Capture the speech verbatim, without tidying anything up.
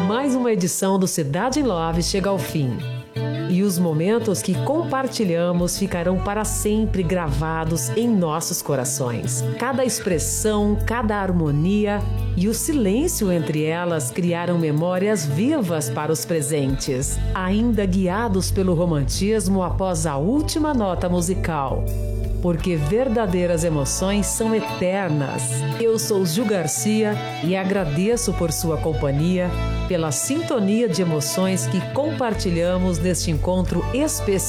Mais uma edição do Cidade em Love chega ao fim. E os momentos que compartilhamos ficarão para sempre gravados em nossos corações. Cada expressão, cada harmonia e o silêncio entre elas criaram memórias vivas para os presentes, ainda guiados pelo romantismo após a última nota musical. Porque verdadeiras emoções são eternas. Eu sou Gil Garcia e agradeço por sua companhia, pela sintonia de emoções que compartilhamos neste encontro especial.